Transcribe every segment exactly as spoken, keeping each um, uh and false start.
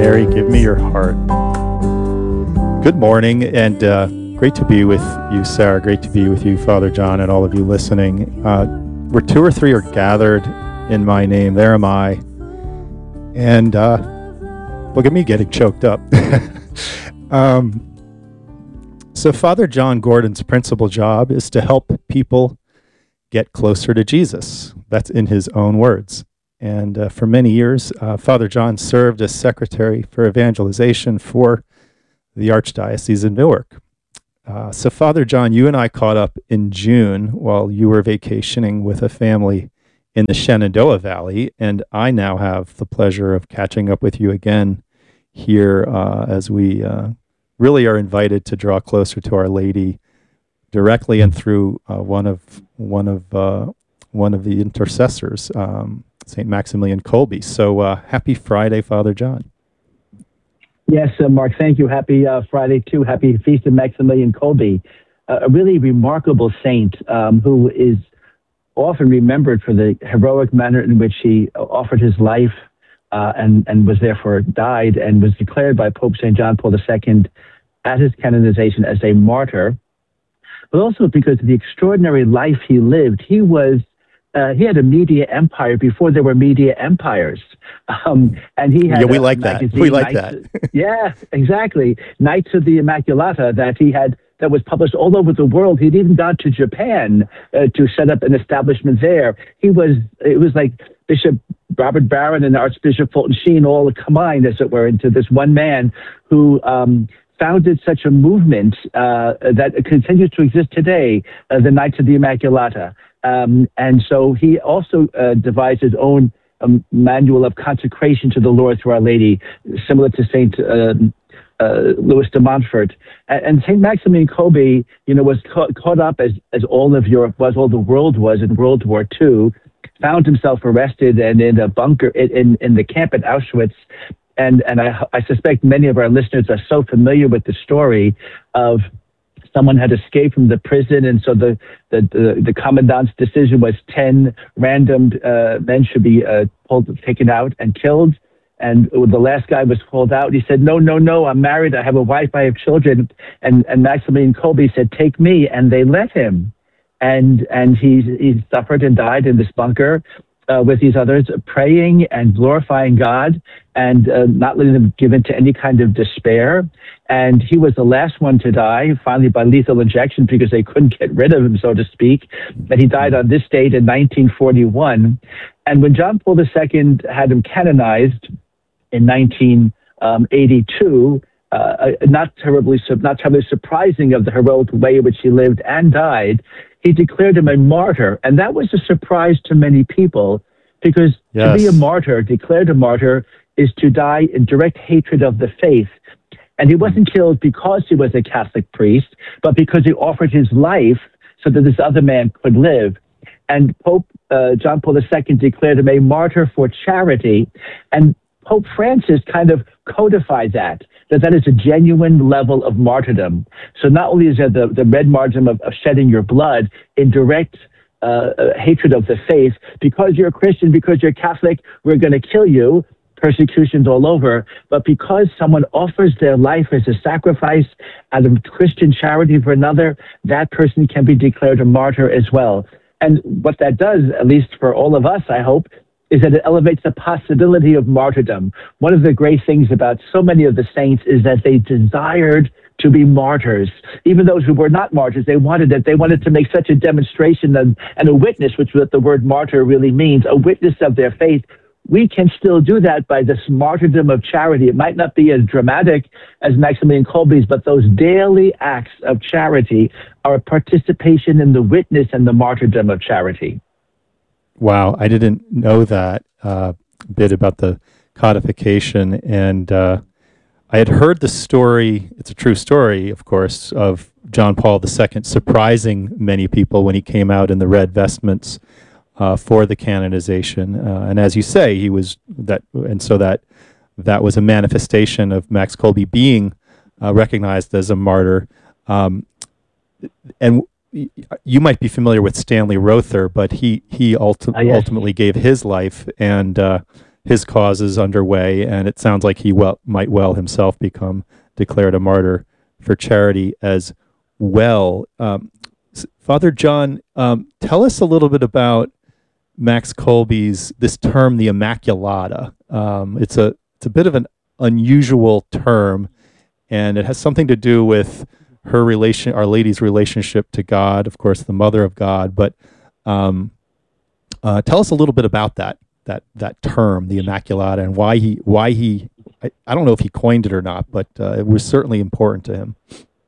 Mary, give me your heart. Good morning, and uh, great to be with you, Sarah. Great to be with you, Father John, and all of you listening. Uh, where two or three are gathered in my name, there am I. And uh, look at me getting choked up. um, so Father John Gordon's principal job is to help people get closer to Jesus. That's in his own words. And uh, for many years, uh, Father John served as secretary for evangelization for the Archdiocese of Newark. Uh, so Father John, you and I caught up in June while you were vacationing with a family in the Shenandoah Valley, and I now have the pleasure of catching up with you again here uh, as we uh, really are invited to draw closer to Our Lady directly and through uh, one of one of uh, one of the intercessors, um, Saint Maximilian Kolbe. So uh, happy Friday, Father John. Yes, uh, Mark, thank you. Happy uh, Friday, too. Happy Feast of Maximilian Kolbe, uh, a really remarkable saint um, who is often remembered for the heroic manner in which he offered his life uh, and, and was therefore died and was declared by Pope Saint John Paul the Second at his canonization as a martyr, but also because of the extraordinary life he lived. He was Uh, he had a media empire before there were media empires. Um, and he had yeah, we a like that. We like Knights, that. yeah, exactly. Knights of the Immaculata that he had, that was published all over the world. He'd even gone to Japan uh, to set up an establishment there. He was, it was like Bishop Robert Barron and Archbishop Fulton Sheen all combined, as it were, into this one man who um, founded such a movement uh, that continues to exist today, uh, the Knights of the Immaculata. Um, and so he also uh, devised his own um, manual of consecration to the Lord through Our Lady, similar to Saint uh, uh, Louis de Montfort. And, and Saint Maximilian Kolbe, you know, was ca- caught up as, as all of Europe was, all the world was in World War Two, found himself arrested and in a bunker in, in, in the camp at Auschwitz. And, and I, I suspect many of our listeners are so familiar with the story of someone had escaped from the prison, and so the the, the, the commandant's decision was ten random uh, men should be uh, pulled, taken out and killed. And the last guy was called out. He said, "No, no, no! I'm married. I have a wife. I have children." And and Maximilian Kolbe said, "Take me," and they let him. And and he he suffered and died in this bunker uh, with these others, praying and glorifying God, and uh, not letting them give in to any kind of despair. And he was the last one to die, finally by lethal injection, because they couldn't get rid of him, so to speak. But he died on this date in nineteen forty-one. And when John Paul the Second had him canonized in nineteen eighty-two, uh, not terribly not terribly surprising of the heroic way in which he lived and died, he declared him a martyr. And that was a surprise to many people, because yes, to be a martyr, declared a martyr, is to die in direct hatred of the faith. And he wasn't killed because he was a Catholic priest, but because he offered his life so that this other man could live. And Pope uh, John Paul the Second declared him a martyr for charity. And Pope Francis kind of codified that, that that is a genuine level of martyrdom. So not only is there the, the red martyrdom of, of shedding your blood in direct uh, uh, hatred of the faith, because you're a Christian, because you're Catholic, we're going to kill you, persecutions all over, but because someone offers their life as a sacrifice out of Christian charity for another, that person can be declared a martyr as well. And what that does, at least for all of us, I hope, is that it elevates the possibility of martyrdom. One of the great things about so many of the saints is that they desired to be martyrs. Even those who were not martyrs, they wanted it. They wanted to make such a demonstration and, and a witness, which is what the word martyr really means, a witness of their faith. We can still do that by this martyrdom of charity. It might not be as dramatic as Maximilian Kolbe's, but those daily acts of charity are a participation in the witness and the martyrdom of charity. Wow, I didn't know that uh, bit about the codification, and uh, I had heard the story, it's a true story, of course, of John Paul the Second surprising many people when he came out in the red vestments Uh, for the canonization, uh, and as you say, he was that, and so that that was a manifestation of Max Kolbe being uh, recognized as a martyr. Um, and you might be familiar with Stanley Rother, but he he ulti- uh, yes. ultimately gave his life and uh, his cause is underway, and it sounds like he well might well himself become declared a martyr for charity as well. Um, Father John, um, tell us a little bit about Max Kolbe's this term, the Immaculata. Um, it's a it's a bit of an unusual term, and it has something to do with her relation, Our Lady's relationship to God, of course, the Mother of God. But um, uh, tell us a little bit about that that that term, the Immaculata, and why he why he I, I don't know if he coined it or not, but uh, it was certainly important to him.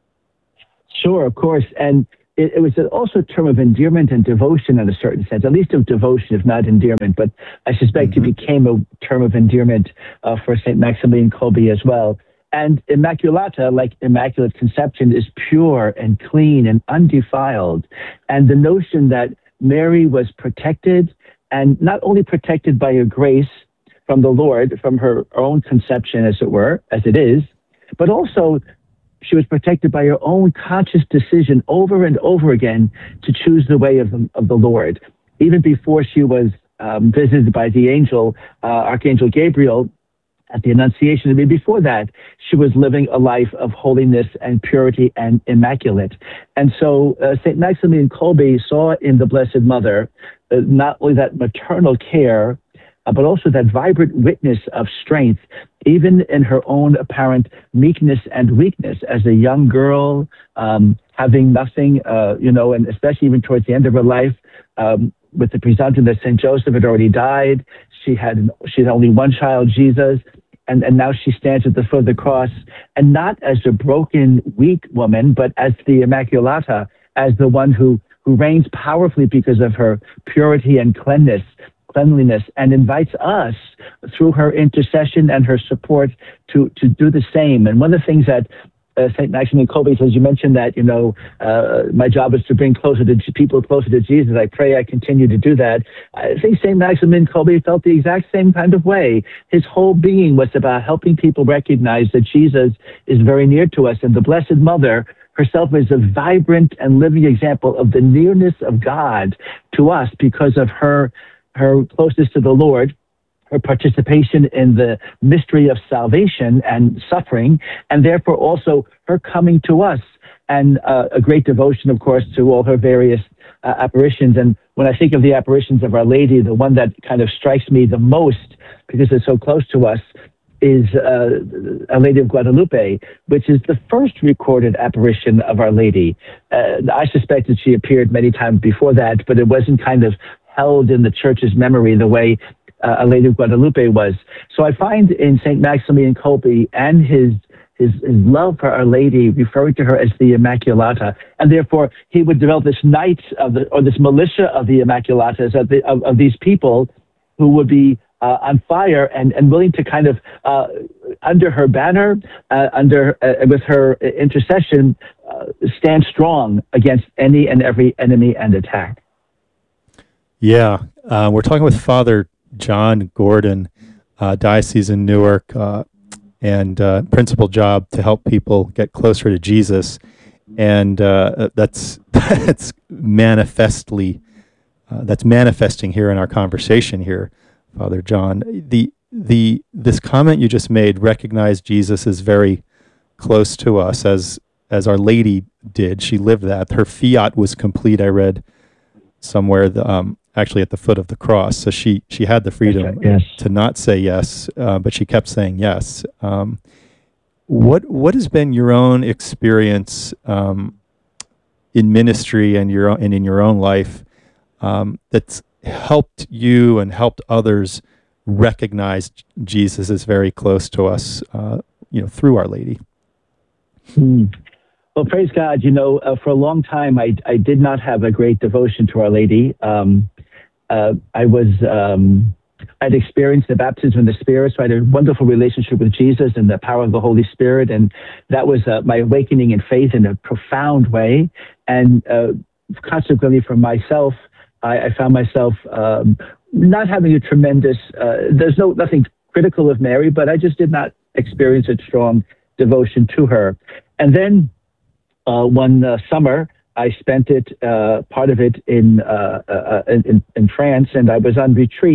Sure, of course, and it, it was also a term of endearment and devotion in a certain sense, at least of devotion, if not endearment. But I suspect mm-hmm. it became a term of endearment uh, for Saint Maximilian Kolbe as well. And Immaculata, like Immaculate Conception, is pure and clean and undefiled. And the notion that Mary was protected, and not only protected by a grace from the Lord, from her own conception, as it were, as it is, but also she was protected by her own conscious decision over and over again to choose the way of the, of the Lord. Even before she was um, visited by the angel, uh, Archangel Gabriel, at the Annunciation. I mean, before that, she was living a life of holiness and purity and immaculate. And so uh, Saint Maximilian Kolbe saw in the Blessed Mother uh, not only that maternal care, uh, but also that vibrant witness of strength, even in her own apparent meekness and weakness as a young girl, um, having nothing, uh, you know, and especially even towards the end of her life, um, with the presumption that Saint Joseph had already died. She had she had only one child, Jesus, and, and now she stands at the foot of the cross, and not as a broken, weak woman, but as the Immaculata, as the one who, who reigns powerfully because of her purity and cleanness, cleanliness, and invites us through her intercession and her support to, to do the same. And one of the things that Uh, Saint Maximilian Kolbe says, you mentioned that, you know, uh, my job is to bring closer to people closer to Jesus. I pray I continue to do that. I think Saint Maximilian Kolbe felt the exact same kind of way. His whole being was about helping people recognize that Jesus is very near to us, and the Blessed Mother herself is a vibrant and living example of the nearness of God to us because of her her closeness to the Lord, her participation in the mystery of salvation and suffering, and therefore also her coming to us, and uh, a great devotion, of course, to all her various uh, apparitions. And when I think of the apparitions of Our Lady, the one that kind of strikes me the most, because it's so close to us, is uh, Our Lady of Guadalupe, which is the first recorded apparition of Our Lady. Uh, I suspect that she appeared many times before that, but it wasn't kind of held in the church's memory the way Uh, Our Lady of Guadalupe was. So I find in Saint Maximilian Kolbe and his, his his love for Our Lady referring to her as the Immaculata, and therefore he would develop this knights of the or this militia of the Immaculatas of, the, of, of these people who would be uh, on fire and, and willing to kind of uh, under her banner, uh, under uh, with her intercession, uh, stand strong against any and every enemy and attack. Yeah, uh, we're talking with Father John Gordon, uh, Diocese in Newark, uh, and uh, principal job to help people get closer to Jesus, and uh, that's that's manifestly uh, that's manifesting here in our conversation here, Father John. The the this comment you just made, recognize Jesus is very close to us, as as Our Lady did. She lived that. Her fiat was complete. I read somewhere the. Um, actually at the foot of the cross. So she, she had the freedom right, yes. to not say yes, uh, but she kept saying yes. Um, what, what has been your own experience um, in ministry and your own, and in your own life um, that's helped you and helped others recognize Jesus as very close to us, uh, you know, through Our Lady? Hmm. Well, praise God. You know, uh, for a long time, I, I did not have a great devotion to Our Lady. Um, uh, I was, um, I'd experienced the baptism in the Spirit, so I had a wonderful relationship with Jesus and the power of the Holy Spirit, and that was uh, my awakening in faith in a profound way. And uh, consequently, for myself, I, I found myself um, not having a tremendous. Uh, there's no nothing critical of Mary, but I just did not experience a strong devotion to her. And then uh, one uh, summer, I spent it, uh, part of it in, uh, uh, in, in France, and I was on retreat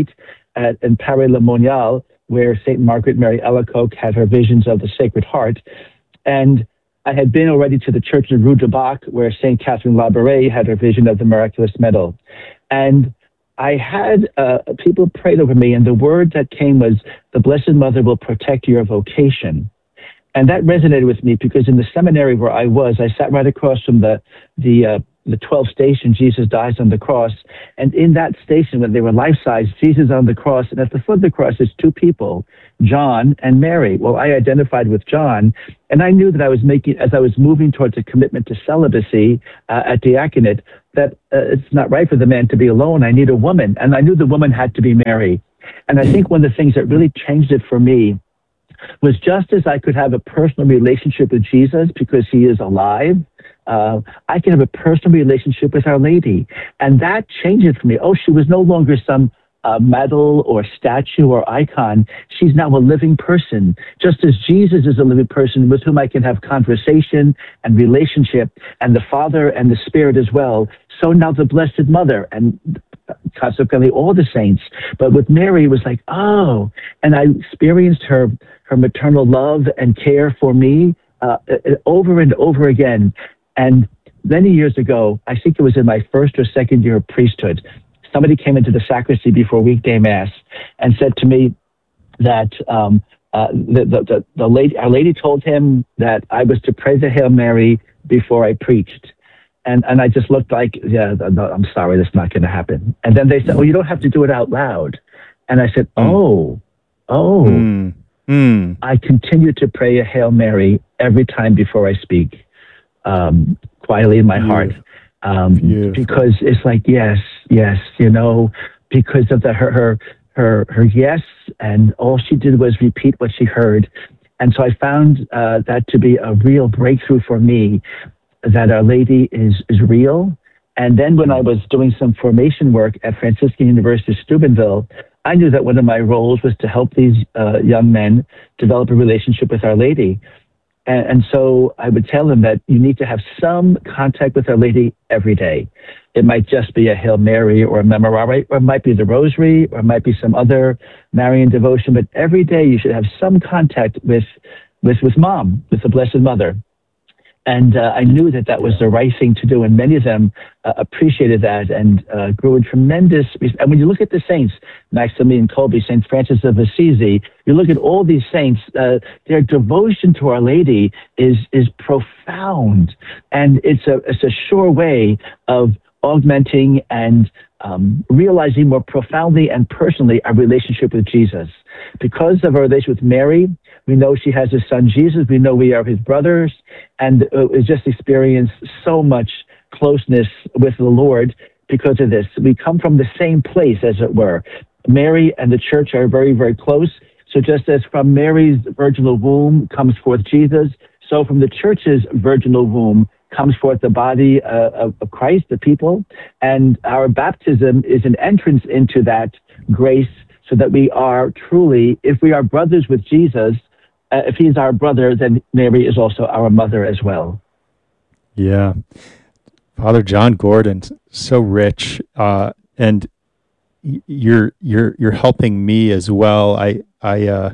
at, in Paris-le-Monial, where Saint Margaret Mary Alacoque had her visions of the Sacred Heart. And I had been already to the church in Rue du Bac, where Saint Catherine Labouré had her vision of the Miraculous Medal. And I had uh, people prayed over me, and the word that came was, the Blessed Mother will protect your vocation. And that resonated with me because in the seminary where I was, I sat right across from the the uh, the twelfth station, Jesus dies on the cross. And in that station, when they were life-size, Jesus on the cross, and at the foot of the cross is two people, John and Mary. Well, I identified with John, and I knew that I was making, as I was moving towards a commitment to celibacy uh, at diaconate, that uh, it's not right for the man to be alone. I need a woman. And I knew the woman had to be Mary. And I think one of the things that really changed it for me was just as I could have a personal relationship with Jesus because he is alive, uh, I can have a personal relationship with Our Lady. And that changed it for me. Oh, she was no longer some uh, medal or statue or icon. She's now a living person. Just as Jesus is a living person with whom I can have conversation and relationship, and the Father and the Spirit as well, so now the Blessed Mother, and consequently all the saints. But with Mary, it was like, oh, and I experienced her her maternal love and care for me uh, over and over again. And many years ago, I think it was in my first or second year of priesthood, somebody came into the sacristy before weekday mass and said to me that um, uh, the, the, the, the lady, Our Lady told him that I was to pray the Hail Mary before I preached. And and I just looked like, yeah, no, I'm sorry, that's not going to happen. And then they said, oh, you don't have to do it out loud. And I said, oh, oh. Mm. Mm. I continue to pray a Hail Mary every time before I speak, um, quietly in my heart. Um, because it's like, yes, yes, you know, because of the, her, her, her, her yes, and all she did was repeat what she heard. And so I found uh, that to be a real breakthrough for me, that Our Lady is, is real. And then when I was doing some formation work at Franciscan University Steubenville, I knew that one of my roles was to help these uh, young men develop a relationship with Our Lady. And, and so I would tell them that you need to have some contact with Our Lady every day. It might just be a Hail Mary or a Memorare, or it might be the Rosary, or it might be some other Marian devotion, but every day you should have some contact with, with, with Mom, with the Blessed Mother. And uh, I knew that that was the right thing to do, and many of them uh, appreciated that and uh, grew in tremendous. And when you look at the saints, Maximilian Kolbe, Saint Francis of Assisi, you look at all these saints, uh, their devotion to Our Lady is is profound, and it's a it's a sure way of augmenting and um, realizing more profoundly and personally our relationship with Jesus. Because of our relationship with Mary, we know she has a son, Jesus. We know we are his brothers, and uh, we just experienced so much closeness with the Lord because of this. We come from the same place, as it were. Mary and the church are very, very close. So just as from Mary's virginal womb comes forth Jesus, so from the church's virginal womb comes forth the body uh, of, of Christ, the people. And our baptism is an entrance into that grace, so that we are truly, if we are brothers with Jesus, uh, if he's our brother, then Mary is also our mother as well. Yeah. Father John Gordon, so rich. Uh, and you're, you're, you're helping me as well. I, I, uh,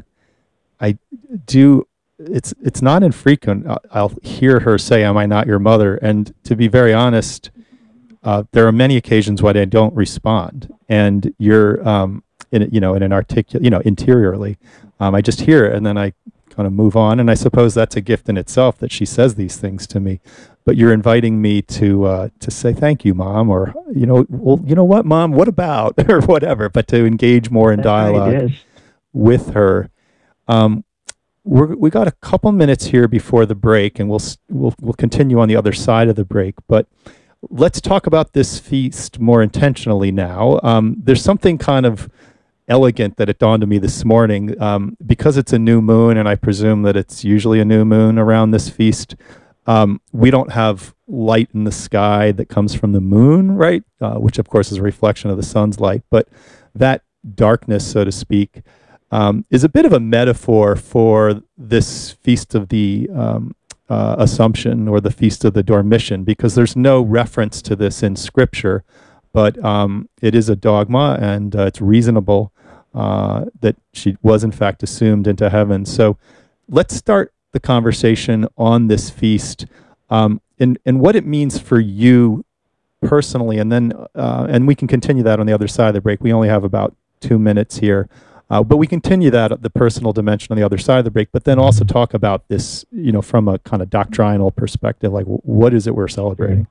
I do, it's, it's not infrequent. I'll hear her say, "Am I not your mother?" And to be very honest, uh, there are many occasions when I don't respond. And you're, um, in, you know, in an articulate, you know, interiorly, um, I just hear it and then I kind of move on. And I suppose that's a gift in itself that she says these things to me. But you're inviting me to uh, to say thank you, Mom, or you know, well, you know what, Mom, what about, or whatever. But to engage more in That's dialogue right, yes. with her. Um, we're, we got a couple minutes here before the break, and we'll we'll we'll continue on the other side of the break. But let's talk about this feast more intentionally now. Um, there's something kind of elegant that it dawned on me this morning, um, because it's a new moon, and I presume that it's usually a new moon around this feast. Um, we don't have light in the sky that comes from the moon, right? Uh, which of course is a reflection of the sun's light. But that darkness, so to speak, um, is a bit of a metaphor for this feast of the um, uh, Assumption, or the feast of the Dormition, because there's no reference to this in Scripture. But um, it is a dogma, and uh, it's reasonable uh, that she was in fact assumed into heaven. So let's start the conversation on this feast, um, and, and what it means for you personally, and then uh, and we can continue that on the other side of the break. We only have about two minutes here, uh, but we continue that at the personal dimension on the other side of the break, but then also talk about this, you know, from a kind of doctrinal perspective, like what is it we're celebrating?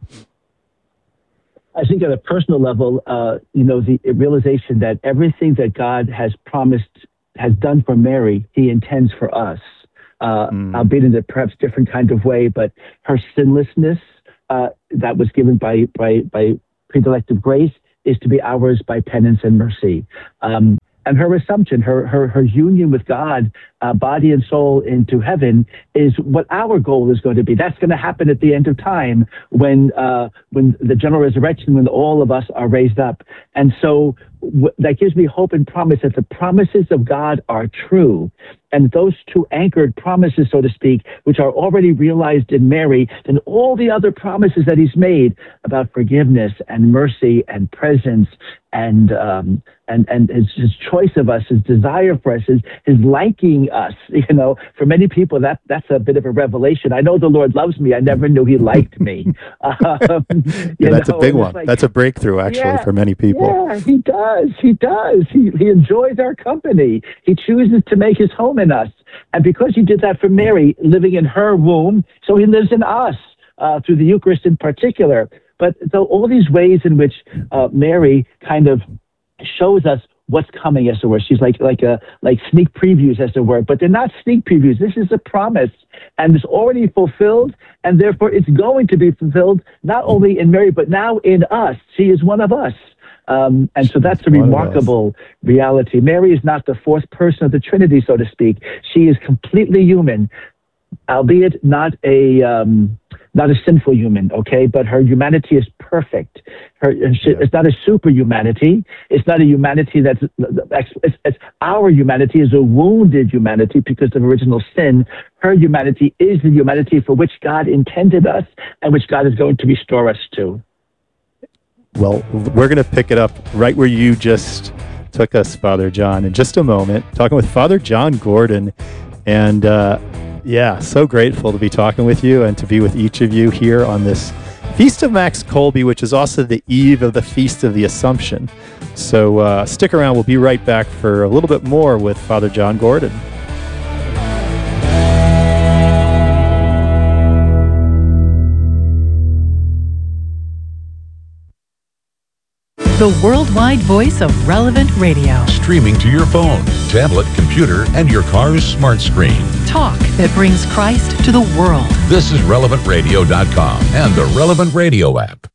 I think at a personal level, uh, you know, the realization that everything that God has promised, has done for Mary, he intends for us, uh, mm. albeit in a perhaps different kind of way, but her sinlessness uh, that was given by, by, by predilective grace is to be ours by penance and mercy. Um, and her assumption, her, her, her union with God, uh, body and soul into heaven, is what our goal is going to be. That's going to happen at the end of time when, uh, when the general resurrection, when all of us are raised up. And so w- that gives me hope and promise that the promises of God are true. And those two anchored promises, so to speak, which are already realized in Mary, and all the other promises that he's made about forgiveness and mercy and presence and um, and and his, his choice of us, his desire for us, his, his liking us. You know, for many people, that that's a bit of a revelation. I know the Lord loves me. I never knew he liked me. um, yeah, that's know, a big one. Like, that's a breakthrough, actually, yeah, for many people. Yeah, he does. He does. He, he enjoys our company. He chooses to make his home in us. And because he did that for Mary, living in her womb, so he lives in us uh, through the Eucharist in particular. But so all these ways in which uh, Mary kind of shows us what's coming, as it were. She's like like a like sneak previews, as it were. But they're not sneak previews. This is a promise, and it's already fulfilled, and therefore it's going to be fulfilled not only in Mary, but now in us. She is one of us. Um, and so that's a remarkable reality. Mary is not the fourth person of the Trinity, so to speak. She is completely human, albeit not a um, not a sinful human, okay? But her humanity is perfect. Her she, yeah. It's not a super humanity. It's not a humanity that's it's, it's our humanity is a wounded humanity because of original sin. Her humanity is the humanity for which God intended us and which God is going to restore us to. Well, we're going to pick it up right where you just took us, Father John, in just a moment, talking with Father John Gordon. And uh, yeah, so grateful to be talking with you and to be with each of you here on this Feast of Max Kolbe, which is also the eve of the Feast of the Assumption. So uh, stick around. We'll be right back for a little bit more with Father John Gordon. The worldwide voice of Relevant Radio. Streaming to your phone, tablet, computer, and your car's smart screen. Talk that brings Christ to the world. This is relevant radio dot com and the Relevant Radio app.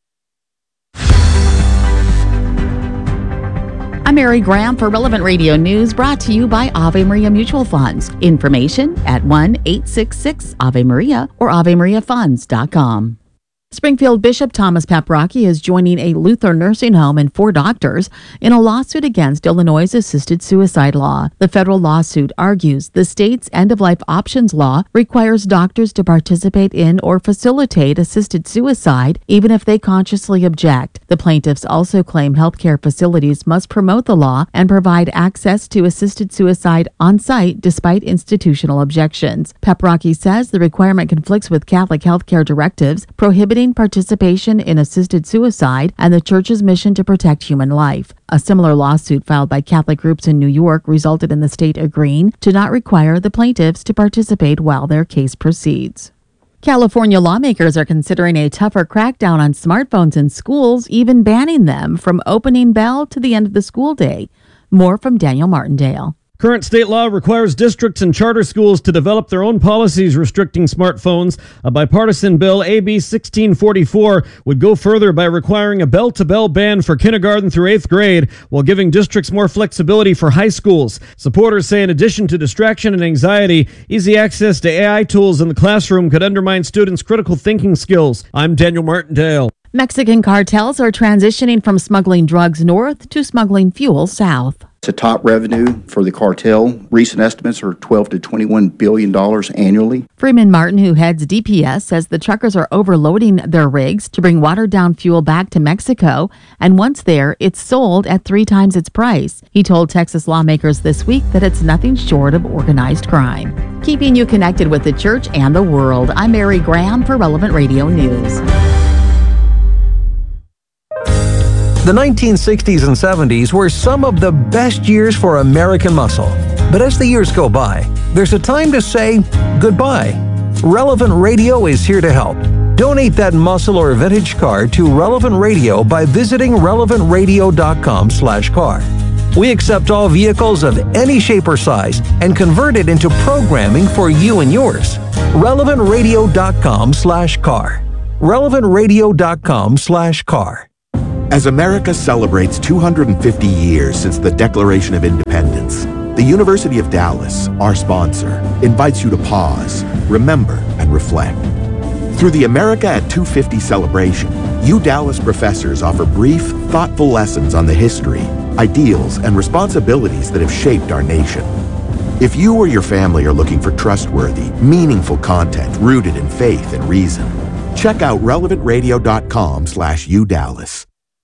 I'm Mary Graham for Relevant Radio News, brought to you by Ave Maria Mutual Funds. Information at one eight six six Ave Maria or ave maria funds dot com. Springfield Bishop Thomas Paprocki is joining a Lutheran nursing home and four doctors in a lawsuit against Illinois' assisted suicide law. The federal lawsuit argues the state's end-of-life options law requires doctors to participate in or facilitate assisted suicide, even if they consciously object. The plaintiffs also claim healthcare facilities must promote the law and provide access to assisted suicide on site despite institutional objections. Paprocki says the requirement conflicts with Catholic healthcare directives prohibiting participation in assisted suicide and the Church's mission to protect human life. A similar lawsuit filed by Catholic groups in New York resulted in the state agreeing to not require the plaintiffs to participate while their case proceeds. California lawmakers are considering a tougher crackdown on smartphones in schools, even banning them from opening bell to the end of the school day. More from Daniel Martindale. Current state law requires districts and charter schools to develop their own policies restricting smartphones. A bipartisan bill, A B sixteen forty-four, would go further by requiring a bell-to-bell ban for kindergarten through eighth grade, while giving districts more flexibility for high schools. Supporters say in addition to distraction and anxiety, easy access to A I tools in the classroom could undermine students' critical thinking skills. I'm Daniel Martindale. Mexican cartels are transitioning from smuggling drugs north to smuggling fuel south. It's a top revenue for the cartel. Recent estimates are twelve to twenty-one billion dollars annually. Freeman Martin, who heads D P S, says the truckers are overloading their rigs to bring watered-down fuel back to Mexico, and once there, it's sold at three times its price. He told Texas lawmakers this week that it's nothing short of organized crime. Keeping you connected with the church and the world, I'm Mary Graham for Relevant Radio News. The nineteen sixties and seventies were some of the best years for American muscle. But as the years go by, there's a time to say goodbye. Relevant Radio is here to help. Donate that muscle or vintage car to Relevant Radio by visiting relevant radio dot com slash car. We accept all vehicles of any shape or size and convert it into programming for you and yours. relevant radio dot com slash car. relevant radio dot com slash car. As America celebrates two hundred fifty years since the Declaration of Independence, the University of Dallas, our sponsor, invites you to pause, remember, and reflect. Through the America at two fifty celebration, U Dallas professors offer brief, thoughtful lessons on the history, ideals, and responsibilities that have shaped our nation. If you or your family are looking for trustworthy, meaningful content rooted in faith and reason, check out relevant radio dot com slash U Dallas.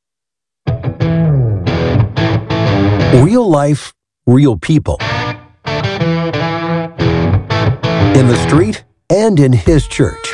Real life, real people. In the street and in his church.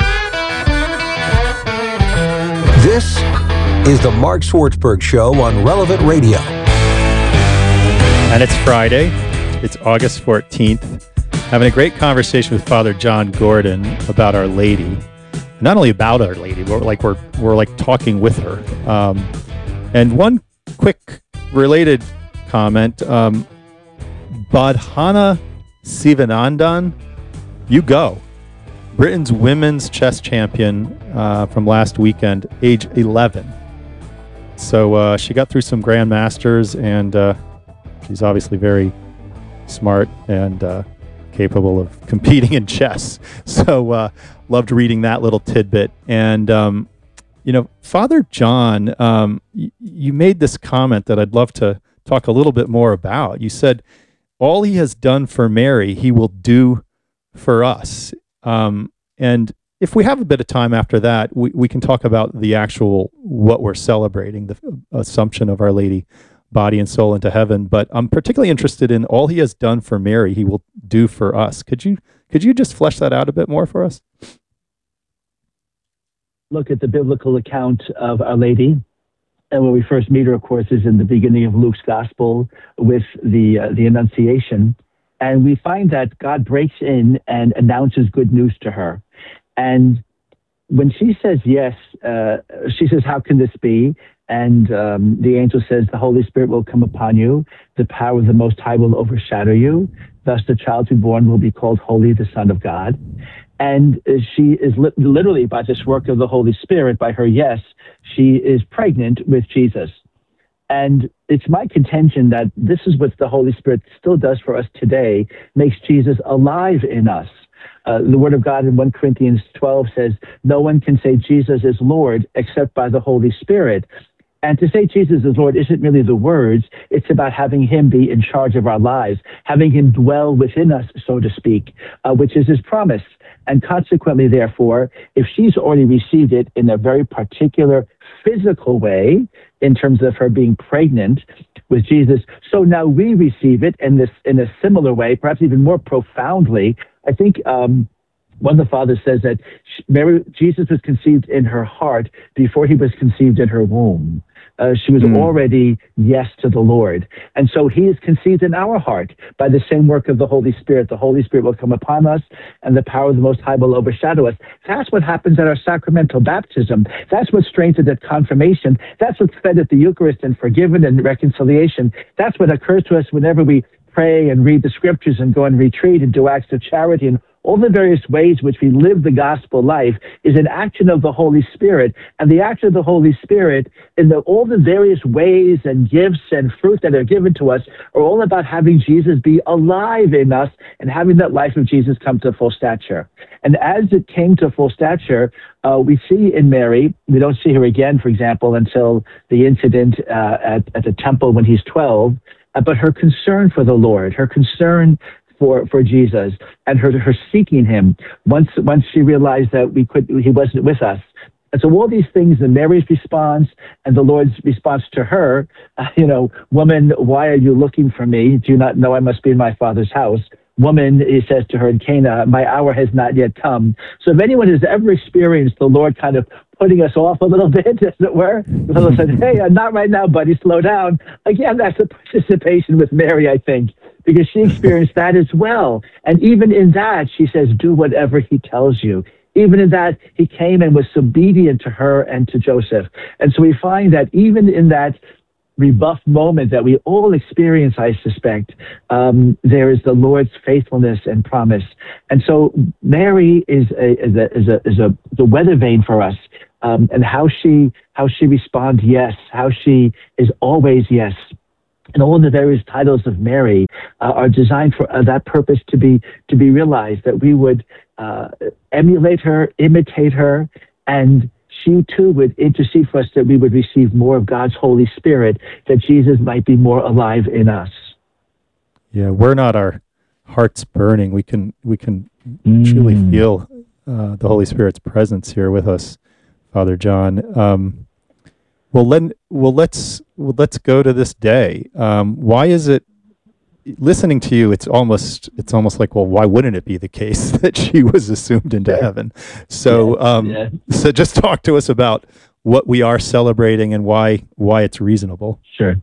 This is the Mark Swartzberg Show on Relevant Radio. And it's Friday. It's August fourteenth. Having a great conversation with Father John Gordon about Our Lady. Not only about Our Lady, but like we're we're like talking with her. Um, and one quick related comment, um, Badhana Sivanandan, you go. Britain's women's chess champion uh, from last weekend, age eleven. So uh, she got through some grandmasters, and uh, she's obviously very smart and uh, capable of competing in chess. So uh, loved reading that little tidbit. And um, you know, Father John, um, y- you made this comment that I'd love to talk a little bit more about. You said, all he has done for Mary, he will do for us. Um, and if we have a bit of time after that, we, we can talk about the actual, what we're celebrating, the Assumption of Our Lady, body and soul into heaven. But I'm particularly interested in all he has done for Mary, he will do for us. Could you, could you just flesh that out a bit more for us? Look at the biblical account of Our Lady. And when we first meet her, of course, is in the beginning of Luke's Gospel with the uh, the Annunciation. And we find that God breaks in and announces good news to her. And when she says yes, uh, she says, how can this be? And um, the angel says, the Holy Spirit will come upon you. The power of the Most High will overshadow you. Thus the child to be born will be called Holy, the Son of God. And she is li- literally, by this work of the Holy Spirit, by her yes, she is pregnant with Jesus. And it's my contention that this is what the Holy Spirit still does for us today, makes Jesus alive in us. Uh, the Word of God in First Corinthians twelve says, no one can say Jesus is Lord except by the Holy Spirit. And to say Jesus is Lord isn't really the words. It's about having him be in charge of our lives, having him dwell within us, so to speak, uh, which is his promise. And consequently, therefore, if she's already received it in a very particular physical way, in terms of her being pregnant with Jesus, so now we receive it in this in a similar way, perhaps even more profoundly. I think um, one of the fathers says that Mary, Jesus was conceived in her heart before he was conceived in her womb. Uh, she was mm. already yes to the Lord. And so he is conceived in our heart by the same work of the Holy Spirit. The Holy Spirit will come upon us, and the power of the Most High will overshadow us. That's what happens at our sacramental baptism. That's what's strengthened at confirmation. That's what's fed at the Eucharist and forgiven and reconciliation. That's what occurs to us whenever we pray and read the scriptures and go and retreat and do acts of charity and all the various ways which we live the gospel life is an action of the Holy Spirit. And the action of the Holy Spirit in the, all the various ways and gifts and fruit that are given to us are all about having Jesus be alive in us and having that life of Jesus come to full stature. And as it came to full stature, uh, we see in Mary, we don't see her again, for example, until the incident uh, at, at the temple when he's twelve, uh, but her concern for the Lord, her concern for, for Jesus, and her, her seeking him once, once she realized that we could, he wasn't with us. And so all these things, and Mary's response and the Lord's response to her, uh, you know, woman, why are you looking for me? Do you not know I must be in my Father's house? Woman, he says to her in Cana, my hour has not yet come. So if anyone has ever experienced the Lord kind of putting us off a little bit, as it were, the Lord said, hey, uh, not right now, buddy, slow down. Again, that's a participation with Mary, I think, because she experienced that as well. And even in that, she says, do whatever he tells you. Even in that, he came and was obedient to her and to Joseph. And so we find that even in that rebuffed moment that we all experience, I suspect, um, there is the Lord's faithfulness and promise. And so Mary is a, is a, is a, is a the weather vane for us, um, and how she how she responds yes, how she is always yes. And all the various titles of Mary uh, are designed for uh, that purpose to be to be realized, that we would uh, emulate her, imitate her, and she too would intercede for us, that we would receive more of God's Holy Spirit, that Jesus might be more alive in us. Yeah, we're not our hearts burning. We can we can Mm. truly feel uh, the Holy Spirit's presence here with us, Father John. Um, well, let well let's well, let's go to this day. Um, why is it? Listening to you, it's almost it's almost like, well, why wouldn't it be the case that she was assumed into heaven? So, Yeah, um, yeah. so just talk to us about what we are celebrating and why why it's reasonable. Sure.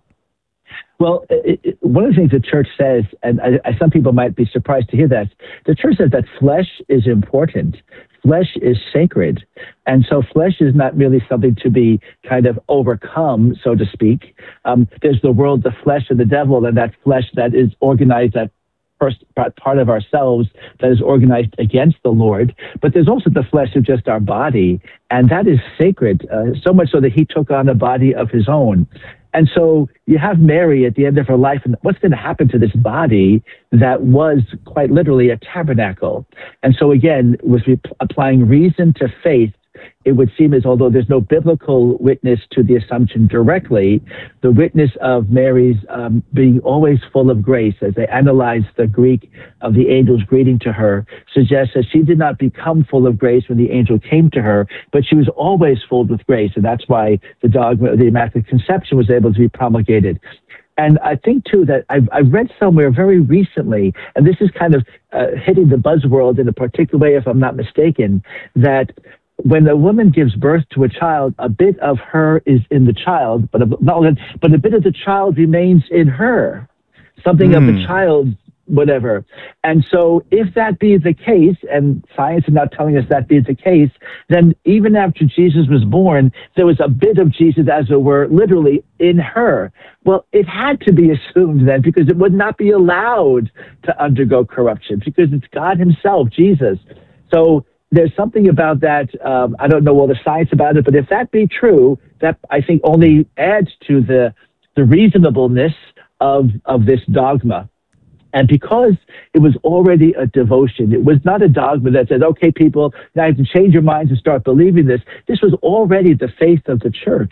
Well, it, it, one of the things the church says, and I, I, some people might be surprised to hear that, the church says that flesh is important. Flesh is sacred. And so flesh is not really something to be kind of overcome, so to speak. Um, there's the world, the flesh of the devil, and that flesh that is organized, that first part of ourselves that is organized against the Lord. But there's also the flesh of just our body, and that is sacred, uh, so much so that he took on a body of his own. And so you have Mary at the end of her life, and what's going to happen to this body that was quite literally a tabernacle? And so again, with re- applying reason to faith, it would seem as although there's no biblical witness to the assumption directly, the witness of Mary's um, being always full of grace, as they analyze the Greek of the angel's greeting to her, suggests that she did not become full of grace when the angel came to her, but she was always filled with grace. And that's why the dogma of the Immaculate Conception was able to be promulgated. And I think, too, that I've, I've read somewhere very recently, and this is kind of uh, hitting the buzzworld in a particular way, if I'm not mistaken, that when a woman gives birth to a child, a bit of her is in the child, but a, not, but a bit of the child remains in her, something mm. of the child, whatever. And so if that be the case, and science is now telling us that be the case, then even after Jesus was born, there was a bit of Jesus, as it were, literally in her. Well, it had to be assumed then, because it would not be allowed to undergo corruption, because it's God himself, Jesus. So there's something about that. Um, I don't know all the science about it, but if that be true, that I think only adds to the the reasonableness of of this dogma. And because it was already a devotion, it was not a dogma that said, okay, people, now you have to change your minds and start believing this. This was already the faith of the church.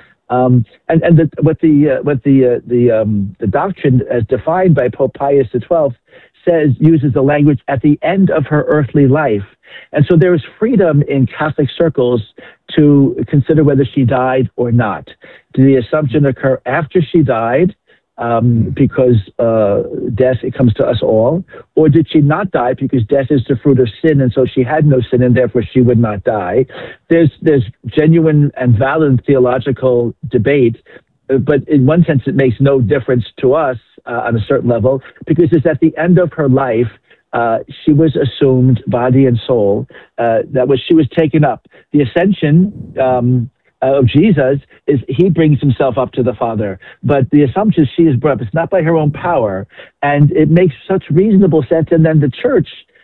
Um, and and the, what the uh, what the uh, the um, the doctrine as defined by Pope Pius the twelfth says, uses the language at the end of her earthly life. And so there is freedom in Catholic circles to consider whether she died or not. Did the assumption occur after she died, um, because uh, death, it comes to us all, or did she not die because death is the fruit of sin, and so she had no sin, and therefore she would not die? There's there's genuine and valid theological debate, but in one sense it makes no difference to us uh, on a certain level, because it's at the end of her life. Uh, she was assumed, body and soul. Uh, that was she was taken up. The ascension um, of Jesus is he brings himself up to the Father, but the assumption she is brought up. It's not by her own power, and it makes such reasonable sense. And then the Church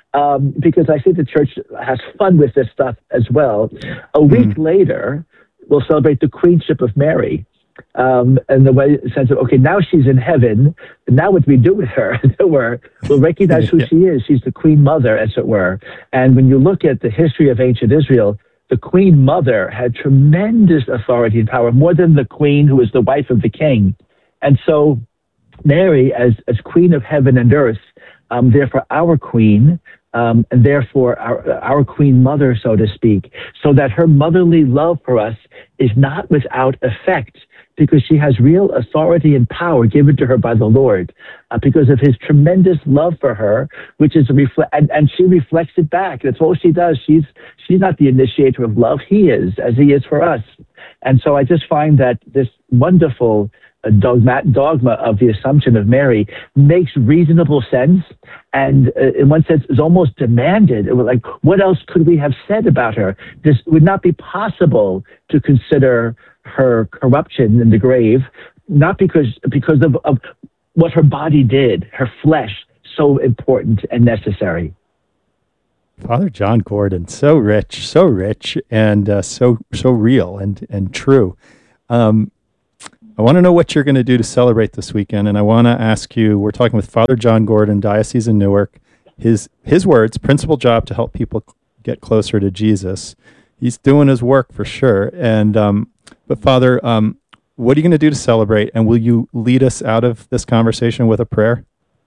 um, because I think the church has fun with this stuff as well. A week mm. later, we'll celebrate the Queenship of Mary. Um, and the way sense of, okay, now she's in heaven. Now what do we do with her? As it were, we'll recognize who yeah. she is. She's the Queen Mother, as it were. And when you look at the history of ancient Israel, the Queen Mother had tremendous authority and power, more than the Queen who was the wife of the king. And so Mary, as, as Queen of heaven and earth, um, therefore our Queen, um, and therefore our, our Queen Mother, so to speak, so that her motherly love for us is not without effect, because she has real authority and power given to her by the Lord, uh, because of his tremendous love for her, which is a reflect, and, and she reflects it back. That's all she does. She's she's not the initiator of love. He is, as he is for us. And so I just find that this wonderful uh, dogma, dogma of the Assumption of Mary makes reasonable sense, and uh, in one sense is almost demanded. It was like, what else could we have said about her? This would not be possible to consider her corruption in the grave, not because because of, of what her body did, her flesh, so important and necessary. Father John Gordon, so rich, so rich, and uh, so so real and and true. Um, I want to know what you're going to do to celebrate this weekend, and I want to ask you. We're talking with Father John Gordon, Diocese of Newark. His his words, principal job to help people get closer to Jesus. He's doing his work for sure, and. Um, But Father, um, what are you going to do to celebrate? And will you lead us out of this conversation with a prayer?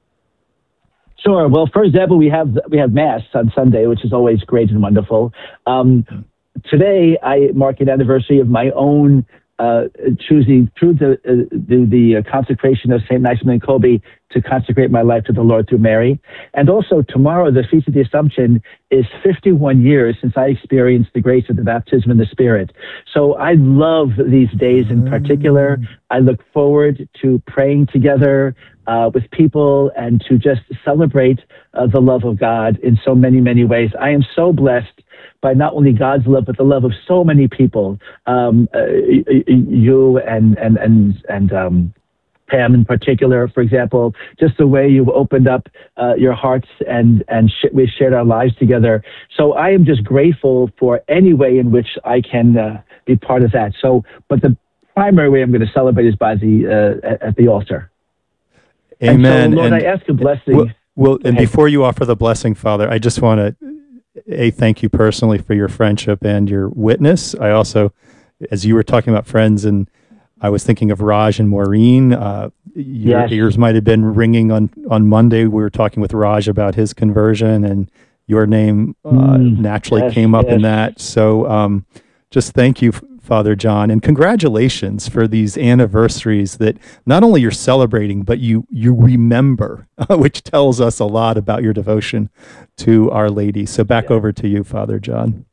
Sure. Well, first, Deborah, we have we have Mass on Sunday, which is always great and wonderful. Um, today, I mark an anniversary of my own uh, choosing through the uh, the, the consecration of Saint Maximilian Kolbe to consecrate my life to the Lord through Mary. And also tomorrow, the Feast of the Assumption, is fifty-one years since I experienced the grace of the baptism in the Spirit. So I love these days in particular. I look forward to praying together uh, with people and to just celebrate uh, the love of God in so many, many ways. I am so blessed by not only God's love, but the love of so many people. Um, uh, you and, and, and, and, um, Pam in particular, for example, just the way you've opened up uh, your hearts and, and sh- we've shared our lives together. So I am just grateful for any way in which I can uh, be part of that. So, but the primary way I'm going to celebrate is by the, uh, at the altar. Amen. And so, Lord, and I ask a blessing. Well, well and before you offer the blessing, Father, I just want to a thank you personally for your friendship and your witness. I also, as you were talking about friends, and I was thinking of Raj and Maureen. Uh, your yes. ears might have been ringing on, on Monday. We were talking with Raj about his conversion, and your name uh, mm, naturally yes, came up yes. in that. So um, just thank you, Father John, and congratulations for these anniversaries that not only you're celebrating, but you you remember, which tells us a lot about your devotion to Our Lady. So back yeah. over to you, Father John.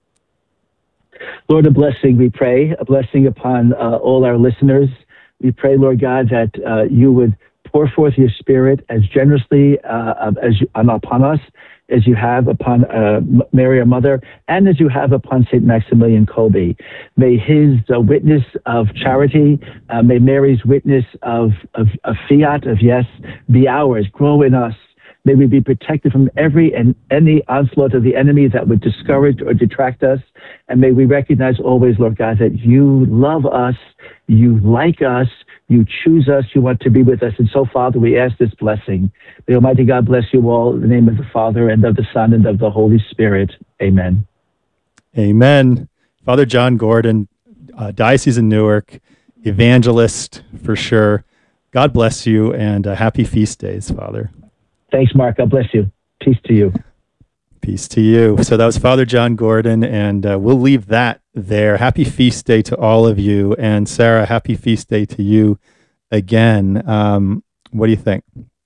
Lord, a blessing, we pray, a blessing upon uh, all our listeners. We pray, Lord God, that uh, you would pour forth your Spirit as generously uh, as you, upon us as you have upon uh, Mary, our mother, and as you have upon Saint Maximilian Kolbe. May his uh, witness of charity, uh, may Mary's witness of, of, of fiat, of yes, be ours, grow in us. May we be protected from every and any onslaught of the enemy that would discourage or detract us. And may we recognize always, Lord God, that you love us, you like us, you choose us, you want to be with us. And so, Father, we ask this blessing. May Almighty God bless you all in the name of the Father, and of the Son, and of the Holy Spirit. Amen. Amen. Father John Gordon, uh, Diocese of Newark, evangelist for sure. God bless you, and uh, happy feast days, Father. Thanks, Mark. God bless you. Peace to you. Peace to you. So that was Father John Gordon, and uh, we'll leave that there. Happy feast day to all of you. And Sarah, happy feast day to you again. Um, what do you think?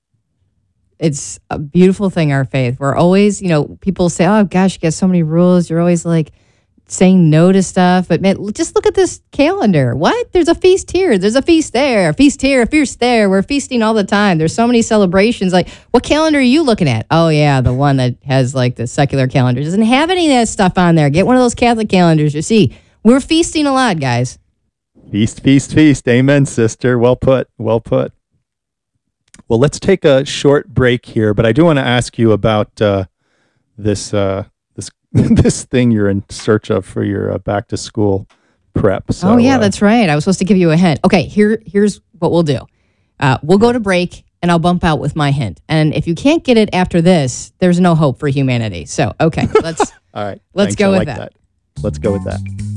It's a beautiful thing, our faith. We're always, you know, people say, oh, gosh, you got so many rules. You're always like saying no to stuff. But man, just look at this calendar. What? There's a feast here. There's a feast there. A feast here. A feast there. We're feasting all the time. There's so many celebrations. Like, what calendar are you looking at? Oh, yeah, the one that has like the secular calendar. Doesn't have any of that stuff on there. Get one of those Catholic calendars. You see, we're feasting a lot, guys. Feast, feast, feast. Amen, sister. Well put. Well put. Well, let's take a short break here, but I do want to ask you about uh, this uh, this this thing you're in search of for your uh, back to school prep. So, oh yeah, uh, that's right. I was supposed to give you a hint. Okay, here here's what we'll do. Uh, we'll go to break, and I'll bump out with my hint. And if you can't get it after this, there's no hope for humanity. So okay, let's all right. let's Thanks, go I with like that. that. Let's go with that.